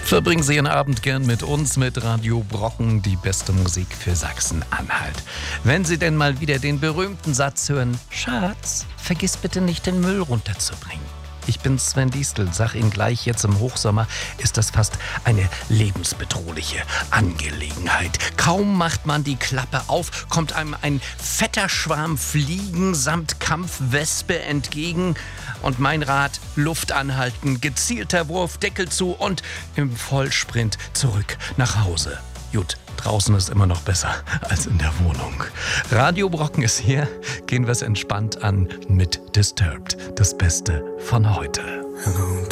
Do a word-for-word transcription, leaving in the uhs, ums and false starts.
Verbringen Sie Ihren Abend gern mit uns, mit Radio Brocken, die beste Musik für Sachsen-Anhalt. Wenn Sie denn mal wieder den berühmten Satz hören, Schatz, vergiss bitte nicht den Müll runterzubringen. Ich bin Sven Diestel, sag Ihnen gleich, jetzt im Hochsommer ist das fast eine lebensbedrohliche Angelegenheit. Kaum macht man die Klappe auf, kommt einem ein fetter Schwarm Fliegen samt Kampfwespe entgegen. Und mein Rat, Luft anhalten, gezielter Wurf, Deckel zu und im Vollsprint zurück nach Hause. Gut, draußen ist immer noch besser als in der Wohnung. Radio Brocken ist hier, gehen wir es entspannt an mit Disturbed, das Beste von heute. Hello